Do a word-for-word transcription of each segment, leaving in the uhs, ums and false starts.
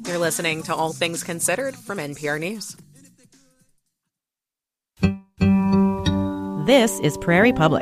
You're listening to All Things Considered from N P R News. This is Prairie Public.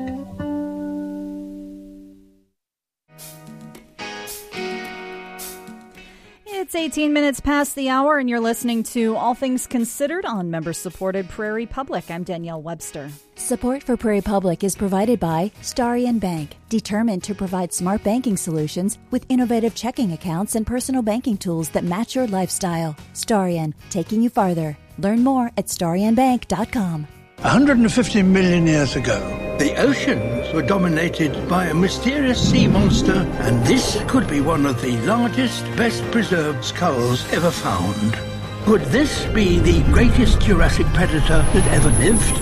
It's eighteen minutes past the hour, and you're listening to All Things Considered on member-supported Prairie Public. I'm Danielle Webster. Support for Prairie Public is provided by Starion Bank, determined to provide smart banking solutions with innovative checking accounts and personal banking tools that match your lifestyle. Starion, taking you farther. Learn more at starion bank dot com. one hundred fifty million years ago, the oceans were dominated by a mysterious sea monster, and this could be one of the largest, best-preserved skulls ever found. Could this be the greatest Jurassic predator that ever lived?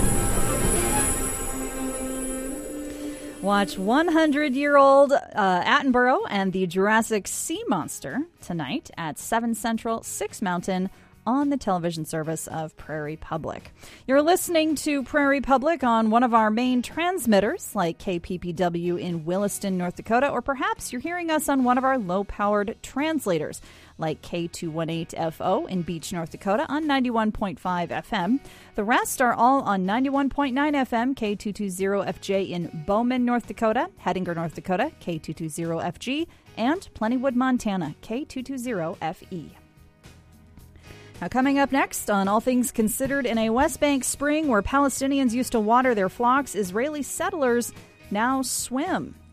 Watch one hundred-year-old uh, Attenborough and the Jurassic Sea Monster tonight at seven Central, six Mountain, on the television service of Prairie Public. You're listening to Prairie Public on one of our main transmitters, like K P P W in Williston, North Dakota, or perhaps you're hearing us on one of our low-powered translators, like K two eighteen F O in Beach, North Dakota, on ninety-one point five F M. The rest are all on ninety-one point nine F M, K two twenty F J in Bowman, North Dakota, Hettinger, North Dakota, K two twenty F G, and Plentywood, Montana, K two twenty F E. Now, coming up next on All Things Considered, in a West Bank spring where Palestinians used to water their flocks, Israeli settlers now swim.